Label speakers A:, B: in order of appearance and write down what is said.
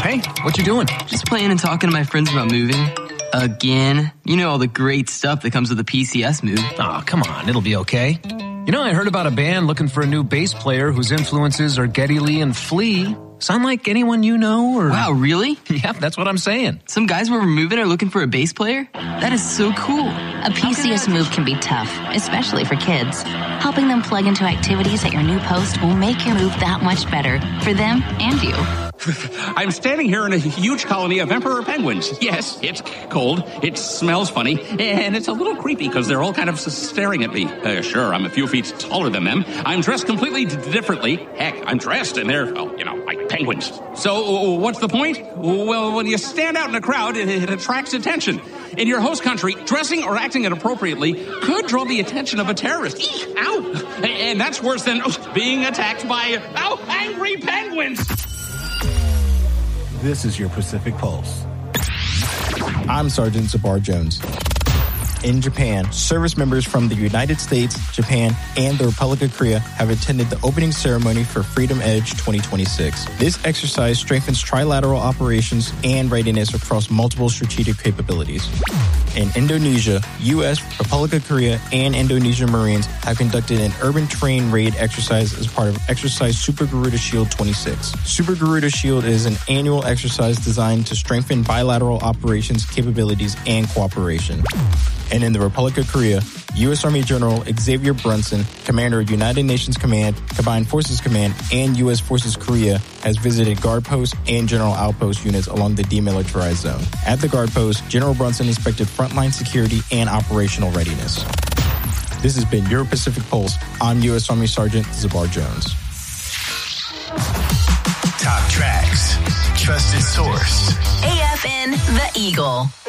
A: Hey, what you doing?
B: Just playing and talking to my friends about moving. Again. You know all the great stuff that comes with a PCS move.
A: Oh, come on. It'll be okay. You know, I heard about a band looking for a new bass player whose influences are Geddy Lee and Flea. Sound like anyone you know? Or...
B: Wow, really?
A: Yep, that's what I'm saying.
B: Some guys where we're moving are looking for a bass player? That is so cool.
C: A PCS move can be tough, especially for kids. Helping them plug into activities at your new post will make your move that much better for them and you.
D: I'm standing here in a huge colony of emperor penguins. Yes, it's cold, it smells funny, and it's a little creepy because they're all kind of staring at me. Sure, I'm a few feet taller than them. I'm dressed completely differently. Heck, I'm dressed and they're, like penguins. So what's the point? Well, when you stand out in a crowd, it attracts attention. In your host country, dressing or acting inappropriately could draw the attention of a terrorist. Eek, ow! And that's worse than being attacked by, angry penguins!
E: This is your Pacific Pulse. I'm Sergeant Zabar Jones. In Japan, service members from the United States, Japan, and the Republic of Korea have attended the opening ceremony for Freedom Edge 2026. This exercise strengthens trilateral operations and readiness across multiple strategic capabilities. In Indonesia, U.S., Republic of Korea, and Indonesian Marines have conducted an urban terrain raid exercise as part of Exercise Super Garuda Shield 26. Super Garuda Shield is an annual exercise designed to strengthen bilateral operations, capabilities, and cooperation. And in the Republic of Korea, U.S. Army General Xavier Brunson, commander of United Nations Command, Combined Forces Command, and U.S. Forces Korea, has visited guard posts and general outpost units along the demilitarized zone. At the guard post, General Brunson inspected frontline security and operational readiness. This has been your Pacific Pulse. I'm U.S. Army Sergeant Zabar Jones.
F: Top tracks, trusted source.
C: AFN The Eagle.